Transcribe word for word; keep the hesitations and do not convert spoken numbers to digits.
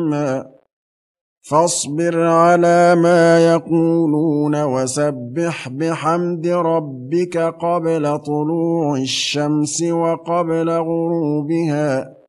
علما فاصبر على ما يقولون وسبح بحمد ربك قبل طلوع الشمس وقبل غروبها